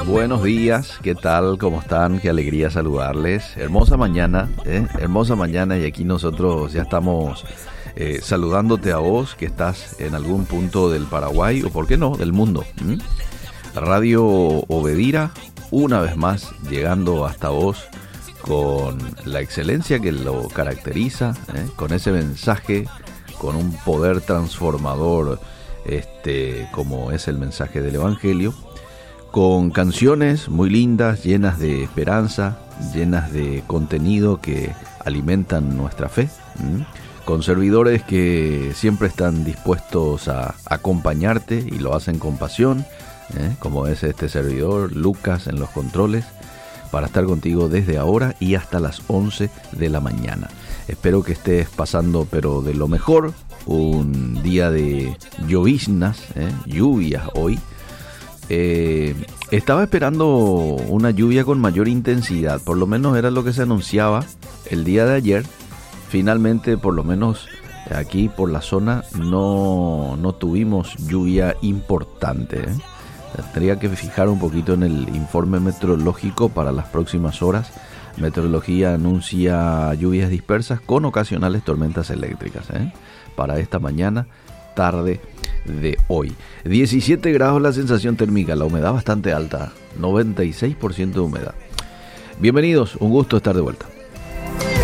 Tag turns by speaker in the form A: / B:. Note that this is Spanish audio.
A: Buenos días, ¿qué tal? ¿Cómo están? Qué alegría saludarles. Hermosa mañana, hermosa mañana, y aquí nosotros ya estamos saludándote a vos que estás en algún punto del Paraguay o, por qué no, del mundo. Radio Obedira, una vez más llegando hasta vos con la excelencia que lo caracteriza, con ese mensaje, con un poder transformador como es el mensaje del Evangelio, con canciones muy lindas, llenas de esperanza, llenas de contenido que alimentan nuestra fe, con servidores que siempre están dispuestos a acompañarte y lo hacen con pasión, como es este servidor, Lucas, en los controles, para estar contigo desde ahora y hasta las 11 de la mañana. Espero que estés pasando pero de lo mejor, un día de lloviznas, lluvias hoy. Estaba esperando una lluvia con mayor intensidad, por lo menos era lo que se anunciaba el día de ayer. Finalmente, por lo menos aquí por la zona, no tuvimos lluvia importante. Tendría que fijar un poquito en el informe meteorológico para las próximas horas. Meteorología anuncia lluvias dispersas con ocasionales tormentas eléctricas para esta mañana, tarde de hoy. 17 grados la sensación térmica, la humedad bastante alta, 96% de humedad. Bienvenidos, un gusto estar de vuelta.